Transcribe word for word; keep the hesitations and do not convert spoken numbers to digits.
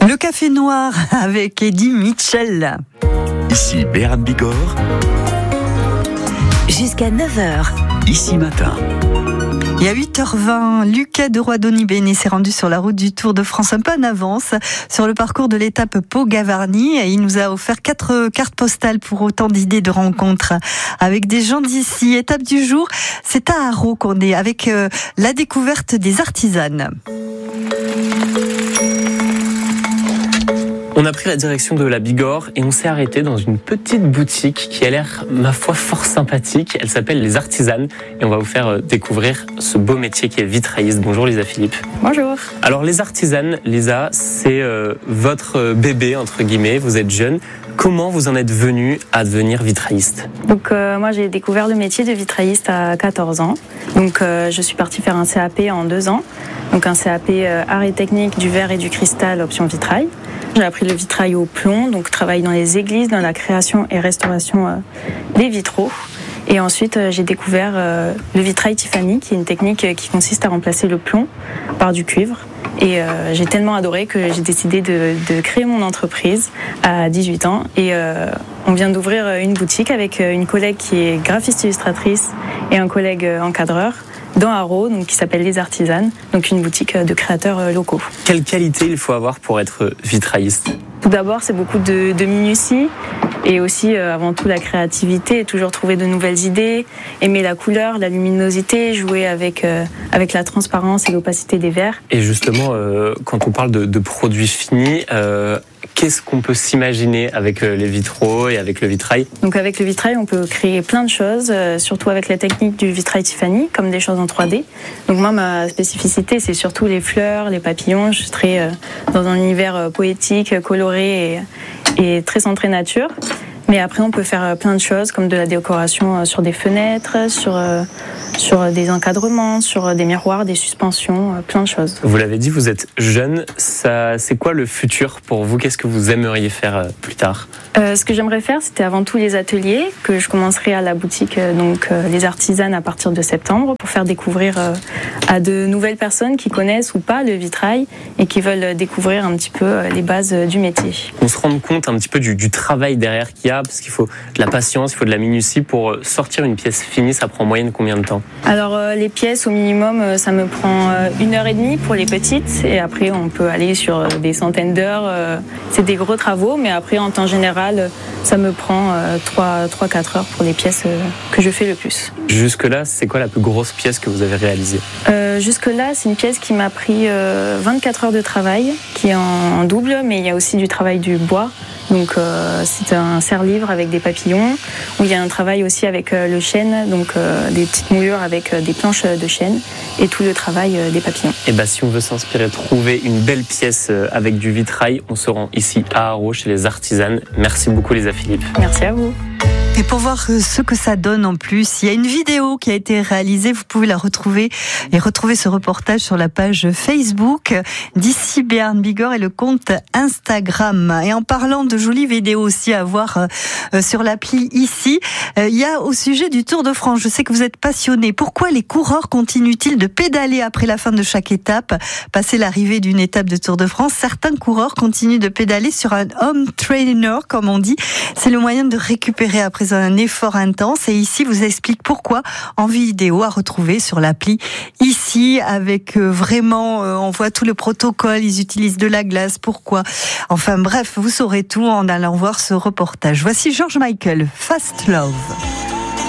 Le Café Noir avec Eddie Mitchell. Ici Béarn Bigorre. Jusqu'à neuf heures. Ici Matin. Et à huit heures vingt, Lucas de Roidoni-Bene s'est rendu sur la route du Tour de France un peu en avance sur le parcours de l'étape Pau-Gavarnie. Et il nous a offert quatre cartes postales pour autant d'idées de rencontres avec des gens d'ici. Étape du jour, c'est à Haro qu'on est avec euh, la découverte des artisanes. On a pris la direction de la Bigorre et on s'est arrêté dans une petite boutique qui a l'air, ma foi, fort sympathique. Elle s'appelle Les Artisanes et on va vous faire découvrir ce beau métier qui est vitrailliste. Bonjour Lisa Philippe. Bonjour. Alors Les Artisanes, Lisa, c'est euh, votre bébé, entre guillemets, vous êtes jeune. Comment vous en êtes venue à devenir vitrailliste ? Donc euh, moi j'ai découvert le métier de vitrailliste à quatorze ans. Donc euh, je suis partie faire un C A P en deux ans. Donc un C A P euh, art et technique du verre et du cristal option vitrail. J'ai appris le vitrail au plomb, donc travaille dans les églises, dans la création et restauration euh, des vitraux. Et ensuite, euh, j'ai découvert euh, le vitrail Tiffany, qui est une technique euh, qui consiste à remplacer le plomb par du cuivre. Et euh, j'ai tellement adoré que j'ai décidé de, de créer mon entreprise à dix-huit ans. Et euh, on vient d'ouvrir une boutique avec une collègue qui est graphiste illustratrice et un collègue encadreur dans Haro, donc qui s'appelle Les Artisanes, donc une boutique de créateurs locaux. Quelle qualité il faut avoir pour être vitrailliste ? Tout d'abord, c'est beaucoup de, de minutie et aussi, euh, avant tout, la créativité, toujours trouver de nouvelles idées, aimer la couleur, la luminosité, jouer avec, euh, avec la transparence et l'opacité des verres. Et justement, euh, quand on parle de, de produits finis, euh, qu'est-ce qu'on peut s'imaginer avec les vitraux et avec le vitrail ? Donc avec le vitrail, on peut créer plein de choses, euh, surtout avec la technique du vitrail Tiffany, comme des choses en trois D. Donc moi, ma spécificité, c'est surtout les fleurs, les papillons. Je serai euh, dans un univers euh, poétique, coloré et, et très centré nature. Mais après, on peut faire plein de choses, comme de la décoration sur des fenêtres, sur, sur des encadrements, sur des miroirs, des suspensions, plein de choses. Vous l'avez dit, vous êtes jeune. Ça, c'est quoi le futur pour vous ? Qu'est-ce que vous aimeriez faire plus tard ? euh, Ce que j'aimerais faire, c'était avant tout les ateliers, que je commencerai à la boutique, donc euh, Les Artisanes, à partir de septembre, pour faire découvrir euh, à de nouvelles personnes qui connaissent ou pas le vitrail et qui veulent découvrir un petit peu euh, les bases du métier. On se rend compte un petit peu du, du travail derrière qu'il y a, parce qu'il faut de la patience, il faut de la minutie. Pour sortir une pièce finie, ça prend en moyenne combien de temps ? Alors euh, les pièces, au minimum, euh, ça me prend euh, une heure et demie pour les petites, et après on peut aller sur euh, des centaines d'heures. Euh, c'est des gros travaux, mais après en temps général, ça me prend euh, trois à quatre heures pour les pièces euh, que je fais le plus. Jusque-là, c'est quoi la plus grosse pièce que vous avez réalisée ? euh, Jusque-là, c'est une pièce qui m'a pris euh, vingt-quatre heures de travail, qui est en, en double, mais il y a aussi du travail du bois. Donc euh, c'est un serre-livre avec des papillons, où il y a un travail aussi avec euh, le chêne, donc euh, des petites moulures avec euh, des planches de chêne et tout le travail euh, des papillons. Et bah si on veut s'inspirer, trouver une belle pièce avec du vitrail, on se rend ici à Haro chez Les Artisanes. Merci beaucoup Lisa Philippe. Merci à vous. Et pour voir ce que ça donne en plus, il y a une vidéo qui a été réalisée, vous pouvez la retrouver et retrouver ce reportage sur la page Facebook d'Ici Béarn Bigorre et le compte Instagram. Et en parlant de jolies vidéos aussi à voir sur l'appli Ici, il y a au sujet du Tour de France, je sais que vous êtes passionné. Pourquoi les coureurs continuent-ils de pédaler après la fin de chaque étape ? Passé l'arrivée d'une étape de Tour de France, certains coureurs continuent de pédaler sur un home trainer, comme on dit. C'est le moyen de récupérer après un effort intense, et ici vous explique pourquoi en vidéo à retrouver sur l'appli Ici, avec euh, vraiment euh, on voit tout le protocole, ils utilisent de la glace, pourquoi, enfin bref, vous saurez tout en allant voir ce reportage. Voici George Michael, Fast Love.